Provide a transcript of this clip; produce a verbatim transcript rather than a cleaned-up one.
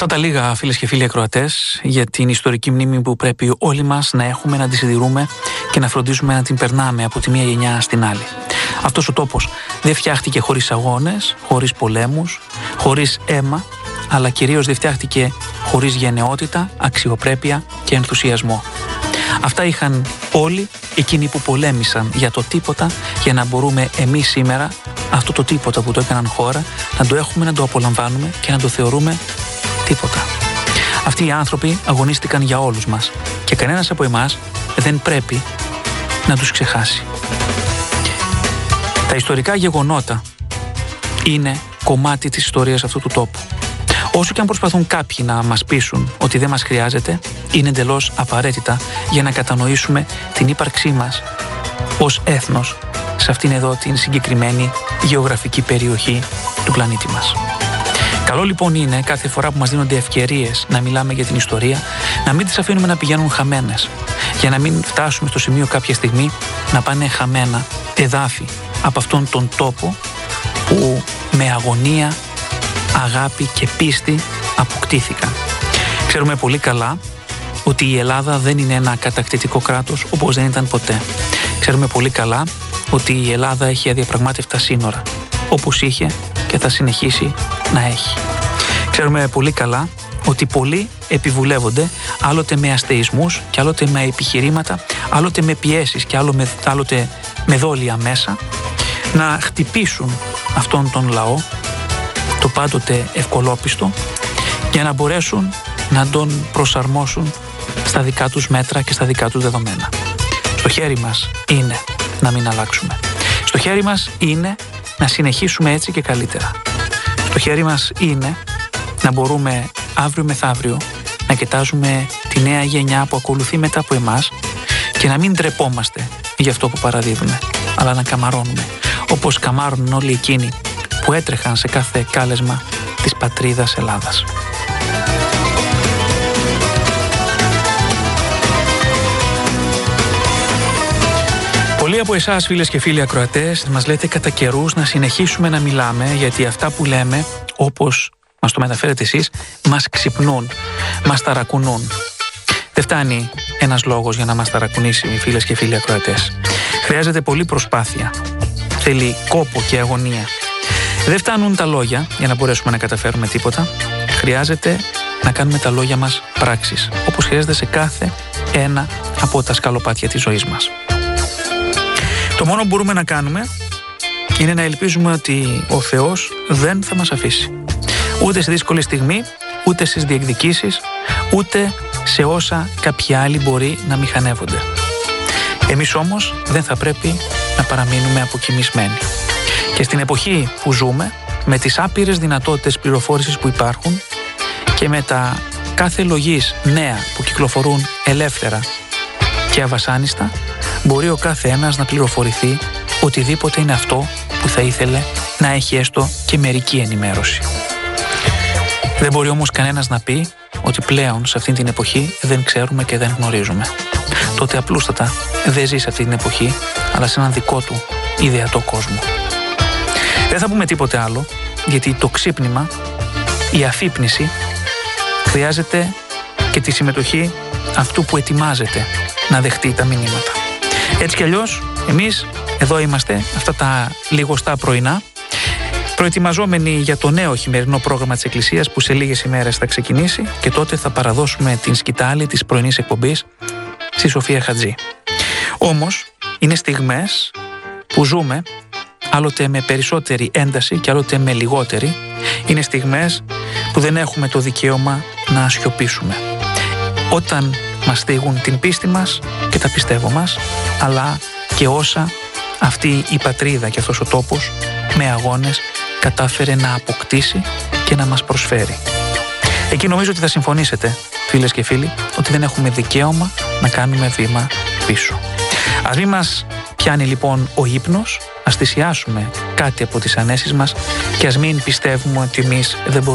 Αυτά τα λίγα, φίλες και φίλοι ακροατές, για την ιστορική μνήμη που πρέπει όλοι μας να έχουμε, να τη συντηρούμε και να φροντίζουμε να την περνάμε από τη μία γενιά στην άλλη. Αυτός ο τόπος δεν φτιάχτηκε χωρίς αγώνες, χωρίς πολέμους, χωρίς αίμα, αλλά κυρίως δεν φτιάχτηκε χωρίς γενναιότητα, αξιοπρέπεια και ενθουσιασμό. Αυτά είχαν όλοι εκείνοι που πολέμησαν για το τίποτα, για να μπορούμε εμείς σήμερα αυτό το τίποτα που το έκαναν χώρα να το έχουμε, να το απολαμβάνουμε και να το θεωρούμε τίποτα. Αυτοί οι άνθρωποι αγωνίστηκαν για όλους μας και κανένας από εμάς δεν πρέπει να τους ξεχάσει. Τα ιστορικά γεγονότα είναι κομμάτι της ιστορίας αυτού του τόπου. Όσο και αν προσπαθούν κάποιοι να μας πείσουν ότι δεν μας χρειάζεται, είναι εντελώς απαραίτητα για να κατανοήσουμε την ύπαρξή μας ως έθνος σε αυτήν εδώ την συγκεκριμένη γεωγραφική περιοχή του πλανήτη μας. Καλό λοιπόν είναι κάθε φορά που μας δίνονται ευκαιρίες να μιλάμε για την ιστορία, να μην τις αφήνουμε να πηγαίνουν χαμένες, για να μην φτάσουμε στο σημείο κάποια στιγμή να πάνε χαμένα εδάφη από αυτόν τον τόπο που με αγωνία, αγάπη και πίστη αποκτήθηκαν. Ξέρουμε πολύ καλά ότι η Ελλάδα δεν είναι ένα κατακτητικό κράτος όπως δεν ήταν ποτέ. Ξέρουμε πολύ καλά ότι η Ελλάδα έχει αδιαπραγμάτευτα σύνορα, όπως είχε και θα συνεχίσει να έχει. Ξέρουμε πολύ καλά ότι πολλοί επιβουλεύονται άλλοτε με αστεισμούς και άλλοτε με επιχειρήματα, άλλοτε με πιέσεις και άλλοτε με δόλια μέσα να χτυπήσουν αυτόν τον λαό, το πάντοτε ευκολόπιστο, για να μπορέσουν να τον προσαρμόσουν στα δικά τους μέτρα και στα δικά τους δεδομένα. Στο χέρι μας είναι να μην αλλάξουμε. Στο χέρι μας είναι να συνεχίσουμε έτσι και καλύτερα. Στο χέρι μας είναι να μπορούμε αύριο μεθαύριο να κοιτάζουμε τη νέα γενιά που ακολουθεί μετά από εμάς και να μην ντρεπόμαστε για αυτό που παραδίδουμε, αλλά να καμαρώνουμε όπως καμάρωναν όλοι εκείνοι που έτρεχαν σε κάθε κάλεσμα της πατρίδας Ελλάδας. Πολλοί από εσάς, φίλες και φίλοι ακροατές, μας λέτε κατά καιρούς να συνεχίσουμε να μιλάμε, γιατί αυτά που λέμε, όπως μας το μεταφέρετε εσείς, μας ξυπνούν, μας ταρακουνούν. Δεν φτάνει ένας λόγος για να μας ταρακουνήσει, φίλες και φίλοι ακροατές. Χρειάζεται πολλή προσπάθεια. Θέλει κόπο και αγωνία. Δεν φτάνουν τα λόγια για να μπορέσουμε να καταφέρουμε τίποτα. Χρειάζεται να κάνουμε τα λόγια μας πράξεις, όπως χρειάζεται σε κάθε ένα από τα σκαλοπάτια της ζωής μας. Το μόνο που μπορούμε να κάνουμε είναι να ελπίζουμε ότι ο Θεός δεν θα μας αφήσει. Ούτε σε δύσκολη στιγμή, ούτε στις διεκδικήσεις, ούτε σε όσα κάποιοι άλλοι μπορεί να μηχανεύονται. Εμείς όμως δεν θα πρέπει να παραμείνουμε αποκοιμισμένοι. Και στην εποχή που ζούμε, με τις άπειρες δυνατότητες πληροφόρησης που υπάρχουν και με τα κάθε λογής νέα που κυκλοφορούν ελεύθερα και αβασάνιστα, μπορεί ο κάθε ένας να πληροφορηθεί οτιδήποτε είναι αυτό που θα ήθελε να έχει έστω και μερική ενημέρωση. Δεν μπορεί όμως κανένας να πει ότι πλέον σε αυτήν την εποχή δεν ξέρουμε και δεν γνωρίζουμε. Τότε απλούστατα δεν ζει σε αυτή την εποχή, αλλά σε έναν δικό του ιδεατό κόσμο. Δεν θα πούμε τίποτε άλλο, γιατί το ξύπνημα, η αφύπνιση, χρειάζεται και τη συμμετοχή αυτού που ετοιμάζεται να δεχτεί τα μηνύματα. Έτσι κι αλλιώς, εμείς εδώ είμαστε αυτά τα λιγοστά πρωινά, προετοιμαζόμενοι για το νέο χειμερινό πρόγραμμα της Εκκλησίας που σε λίγες ημέρες θα ξεκινήσει και τότε θα παραδώσουμε την σκητάλη της πρωινής εκπομπής στη Σοφία Χατζή. Όμως, είναι στιγμές που ζούμε άλλοτε με περισσότερη ένταση και άλλοτε με λιγότερη. Είναι στιγμές που δεν έχουμε το δικαίωμα να σιωπήσουμε. Όταν μας θίγουν την πίστη μας και τα πιστεύω μας, αλλά και όσα αυτή η πατρίδα και αυτός ο τόπος με αγώνες κατάφερε να αποκτήσει και να μας προσφέρει. Εκεί νομίζω ότι θα συμφωνήσετε, φίλες και φίλοι, ότι δεν έχουμε δικαίωμα να κάνουμε βήμα πίσω. Ας μην μας πιάνει λοιπόν ο ύπνος, ας θυσιάσουμε κάτι από τις ανέσεις μας και ας μην πιστεύουμε ότι εμείς δεν μπορούμε